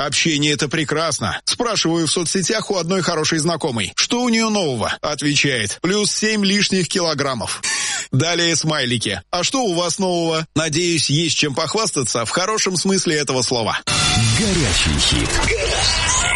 Общение — это прекрасно. Спрашиваю в соцсетях у одной хорошей знакомой, что у нее нового? Отвечает: +7 лишних килограммов. Далее смайлики. А что у вас нового? Надеюсь, есть чем похвастаться в хорошем смысле этого слова. Горячий хит.